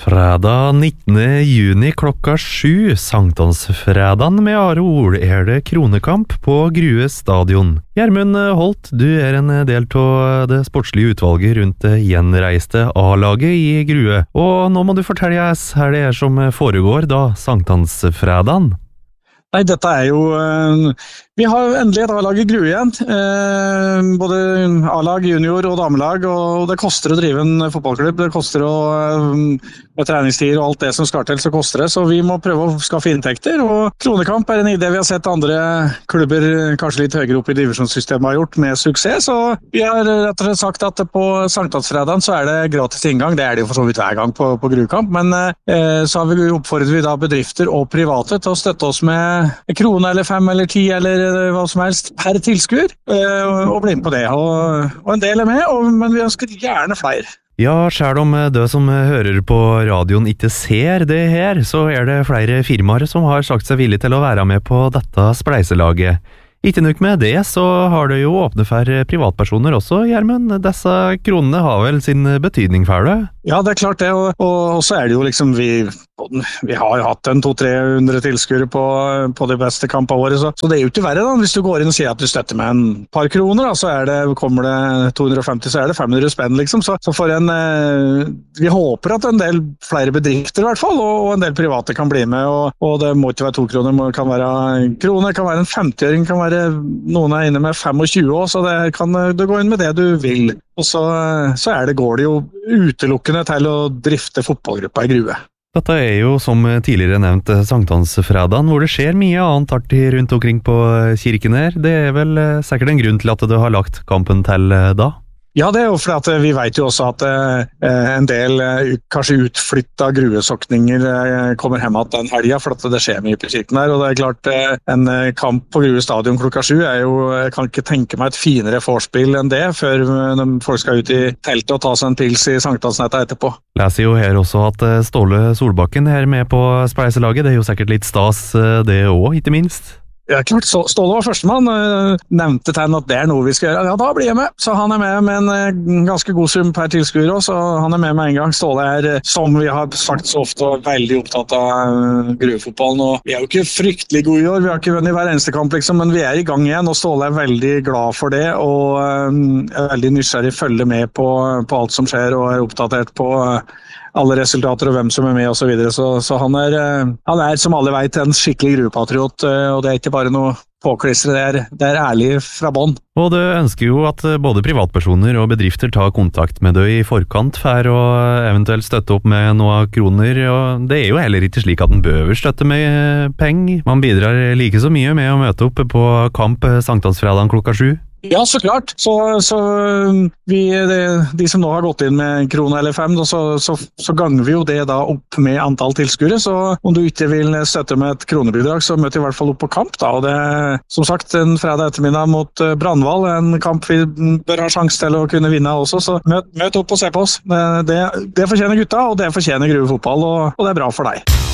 Fredag 19. juni klokka 7, Sankthansfredagen med Are Ol, det kronekamp på Grue stadion. Gjermund Holt, du en del av det sportslige utvalget rundt det gjenreiste A-laget i Grue, og nå må du fortelle oss her det som foregår da Sankthansfredagen. Nei, dette jo vi har endelig et A-lag i Grue igjen, både A-lag, junior og damelag, og det koster å drive en fotballklubb, det koster med treningstider og alt det som skal til, så koster det, så vi må prøve å skaffe inntekter, og kronekamp en idé vi har sett andre klubber kanskje litt høyere opp i divisjonssystemet har gjort med suksess, så vi har rett og slett sagt at på Sankthansfredagen så det gratis inngang, det det jo for så vidt hver gang på Gruekamp, men så har vi oppfordret vi da bedrifter og private til å støtte oss med en krone eller 5 eller 10 eller hva som helst per tilskuer, og bli med på det, og en del med, men vi ønsker gjerne flere. Ja, selv om du som hører på radioen ikke ser det her, så det flere firmaer som har sagt seg villige til å være med på dette spleiselaget. Ikke nok med det, så har det jo åpnet for privatpersoner også, Gjermund. Disse kronene har vel sin betydning for det? Ja, det klart det, og så det jo liksom vi har hatt 200-300 tilskuere på de beste kampene våre, så det jo ikke verre da, hvis du går inn og sier at du støtter med en par kroner, da, så kommer det 250, så det 500 spenn liksom, så for vi håper at en del flere bedrifter i hvert fall, og en del private kan bli med, og det må ikke være 2 kroner, det kan være en krone, det kan være en 50-øring, kan være noen inne med 25 år, så det kan du gå inn med det du vil, og så går det jo utelukkende til å drifte fotballgruppa i Grue. Dette jo, som tidligere nevnt, Sankthansfredagen, hvor det skjer mye annet artig rundt omkring på kirken her. Det vel sikkert en grunn til at du har lagt kampen til da? Ja, det jo fordi at vi vet jo også at en del kanskje utflyttet gruesokninger kommer hjem at den helgen, for at det skjer mye på kirken her, og det klart en kamp på Grue stadion klokka 7 jeg kan ikke tenke meg et finere forspill enn det, før folk skal ut i teltet og ta seg en pils i Sankthansnettet etterpå. Leser jo her også at Ståle Solbakken her med på spleiselaget, det jo sikkert litt stas det også, ikke minst. Ja, klart. Ståle var førstemann, nevnte til han at det noe vi skal gjøre. Ja, da blir jeg med. Så han med en ganske god sum per tilskuer også, så han med en gang. Ståle som vi har sagt så ofte, veldig opptatt av gruefotballen, og vi jo ikke fryktelig gode i år, vi har ikke vunnet i hver eneste kamp, liksom, men vi i gang igjen, og Ståle veldig glad for det, og veldig nysgjerrig følger med på alt som skjer, og oppdatert på alle resultater og hvem som med og så videre, så han som alle vet en skikkelig gruepatriot, og det ikke bare noe påklistre, det ærlig fra bånd. Og du ønsker jo at både privatpersoner og bedrifter tar kontakt med deg i forkant for å eventuelt støtte opp med noen kroner, og det jo heller ikke slik at den bør støtte med penger. Man bidrar like så mye med å møte opp på kamp Sankthansfredagen klokka 7. Ja, så klart. Så de som nå har gått inn med 1 krone eller 5, så ganger vi jo det da opp med antall tilskuere, så om du ikke vil støtte med et kronebidrag, så møter vi i hvert fall opp på kamp da, og det som sagt en fredag ettermiddag mot Brandval, en kamp vi bør ha sjanse til å kunne vinne også, så møt opp og se på oss. Det fortjener gutta, og det fortjener Grue fotball, og det bra for deg.